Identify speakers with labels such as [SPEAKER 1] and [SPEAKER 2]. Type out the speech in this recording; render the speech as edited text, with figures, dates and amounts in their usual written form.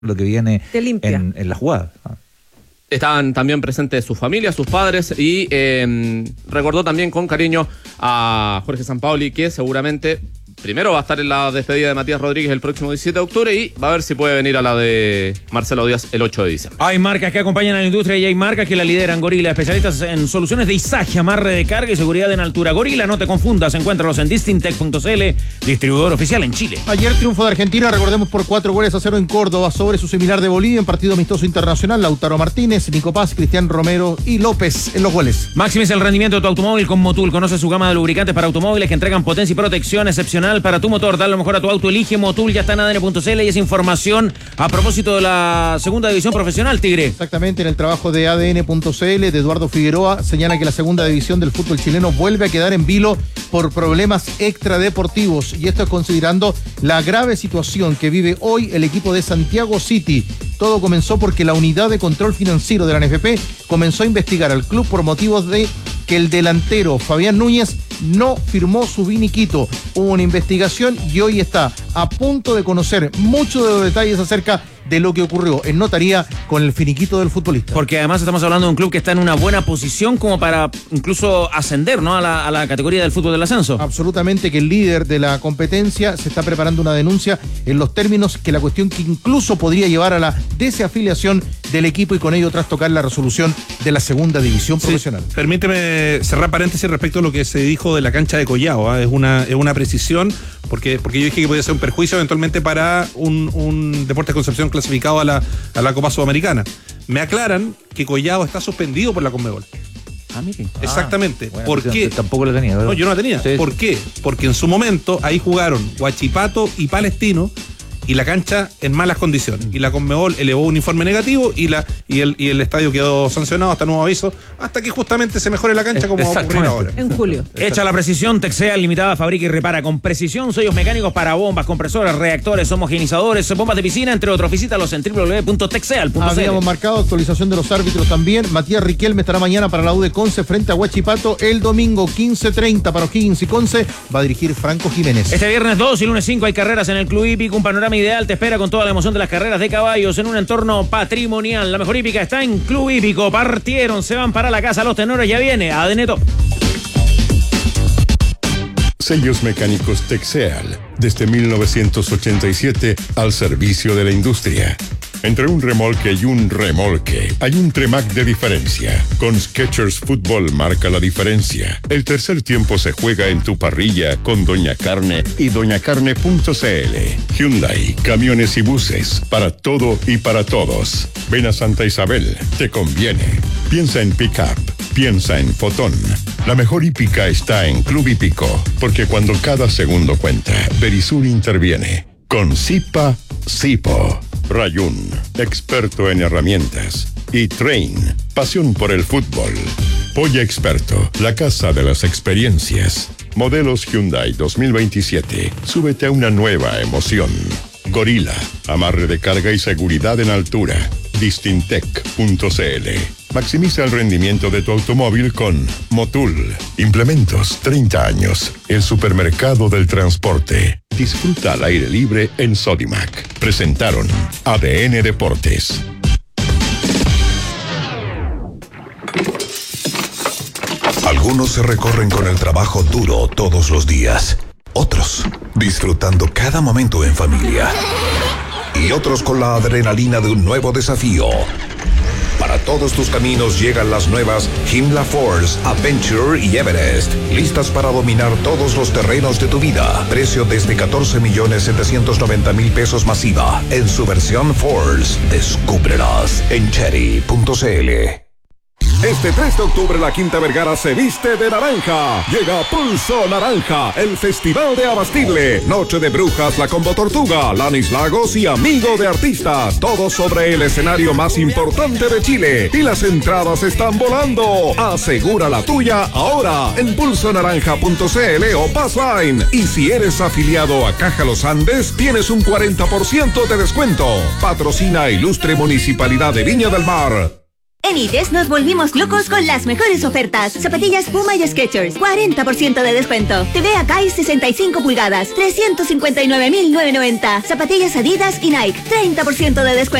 [SPEAKER 1] lo que viene en la jugada.
[SPEAKER 2] Estaban también presentes sus familias, sus padres, y recordó también con cariño a Jorge Sampaoli, que seguramente primero va a estar en la despedida de Matías Rodríguez el próximo 17 de octubre y va a ver si puede venir a la de Marcelo Díaz el 8 de diciembre.
[SPEAKER 3] Hay marcas que acompañan a la industria y hay marcas que la lideran. Gorila, especialistas en soluciones de izaje, amarre de carga y seguridad en altura. Gorila, no te confundas, encuéntralos en distintec.cl, distribuidor oficial en Chile.
[SPEAKER 4] Ayer triunfo de Argentina, recordemos, por 4-0 en Córdoba sobre su similar de Bolivia en partido amistoso internacional. Lautaro Martínez, Nico Paz, Cristian Romero y López en los goles.
[SPEAKER 3] Maximiza el rendimiento de tu automóvil con Motul. Conoce su gama de lubricantes para automóviles que entregan potencia y protección excepcional para tu motor. Dale lo mejor a tu auto. Elige Motul, ya está en ADN.cl y es información a propósito de la segunda división profesional, Tigre.
[SPEAKER 4] Exactamente, en el trabajo de ADN.cl de Eduardo Figueroa señala que la segunda división del fútbol chileno vuelve a quedar en vilo por problemas extradeportivos, y esto es considerando la grave situación que vive hoy el equipo de Santiago City. Todo comenzó porque la unidad de control financiero de la NFP comenzó a investigar al club por motivos de que el delantero Fabián Núñez no firmó su finiquito. Hubo una investigación y hoy está a punto de conocer muchos de los detalles acerca de lo que ocurrió en notaría con el finiquito del futbolista.
[SPEAKER 3] Porque además estamos hablando de un club que está en una buena posición como para incluso ascender, ¿no?, a la categoría del fútbol del ascenso.
[SPEAKER 4] Absolutamente, que el líder de la competencia se está preparando una denuncia en los términos que la cuestión que incluso podría llevar a la desafiliación del equipo y con ello trastocar la resolución de la segunda división profesional.
[SPEAKER 5] Permíteme cerrar paréntesis respecto a lo que se dijo de la cancha de Collao. Es una precisión porque yo dije que podía ser un perjuicio eventualmente para un Deportes Concepción clasificado a la Copa Sudamericana. Me aclaran que Collao está suspendido por la Conmebol.
[SPEAKER 1] Miren.
[SPEAKER 5] Exactamente.
[SPEAKER 1] Bueno,
[SPEAKER 5] ¿por qué?
[SPEAKER 1] Tampoco lo tenía, ¿verdad?
[SPEAKER 5] No, yo no la tenía. Sí. ¿Por qué? Porque en su momento ahí jugaron Huachipato y Palestino y la cancha en malas condiciones. Y la Conmebol elevó un informe negativo y el estadio quedó sancionado hasta nuevo aviso, hasta que justamente se mejore la cancha como va a ocurrir ahora.
[SPEAKER 6] En julio.
[SPEAKER 3] Hecha la precisión, Texeal Limitada fabrica y repara con precisión sellos mecánicos para bombas, compresores, reactores, homogenizadores, bombas de piscina, entre otros. Visítalos en www.texeal.cl.
[SPEAKER 4] Habíamos marcado actualización de los árbitros también. Matías Riquelme estará mañana para la U de Conce frente a Huachipato. El domingo 15:30 para O'Higgins y Conce va a dirigir Franco Jiménez.
[SPEAKER 3] Este viernes 2 y lunes 5 hay carreras en el Club Hípico. Un panorama ideal te espera con toda la emoción de las carreras de caballos en un entorno patrimonial. La mejor hípica está en Club Hípico. Partieron, se van para la casa los tenores. Ya viene ADN Top.
[SPEAKER 7] Sellos mecánicos Texeal, desde 1987 al servicio de la industria. Entre un remolque y un remolque, hay un Tremac de diferencia. Con Skechers Fútbol marca la diferencia. El tercer tiempo se juega en tu parrilla con Doña Carne y doñacarne.cl. Hyundai, camiones y buses, para todo y para todos. Ven a Santa Isabel, te conviene. Piensa en pick-up, piensa en Fotón. La mejor hípica está en Club Hípico, porque cuando cada segundo cuenta, Verisur interviene. Con Zipa, Zipo. Rayun, experto en herramientas. Y Train, pasión por el fútbol. Polla Experto, la casa de las experiencias. Modelos Hyundai 2027. Súbete a una nueva emoción. Gorila, amarre de carga y seguridad en altura. Distintec.cl. Maximiza el rendimiento de tu automóvil con Motul. Implementos 30 años. El supermercado del transporte. Disfruta al aire libre en Sodimac. Presentaron ADN Deportes.
[SPEAKER 8] Algunos se recorren con el trabajo duro todos los días. Otros disfrutando cada momento en familia. Y otros con la adrenalina de un nuevo desafío. Para todos tus caminos llegan las nuevas Himla Force, Adventure y Everest. Listas para dominar todos los terrenos de tu vida. Precio desde 14.790.000 pesos masiva. En su versión Force. Descúbrelas en cherry.cl.
[SPEAKER 9] Este 3 de octubre la Quinta Vergara se viste de naranja. Llega Pulso Naranja, el festival de abastible. Noche de Brujas, la Combo Tortuga, Lanis Lagos y Amigo de Artistas. Todo sobre el escenario más importante de Chile. Y las entradas están volando. Asegura la tuya ahora en pulsonaranja.cl o Passline. Y si eres afiliado a Caja Los Andes, tienes un 40% de descuento. Patrocina Ilustre Municipalidad de Viña del Mar.
[SPEAKER 6] En ITES nos volvimos locos con las mejores ofertas. Zapatillas Puma y Skechers, 40% de descuento. TV Akai 65 pulgadas, 359.990. Zapatillas Adidas y Nike, 30% de descuento.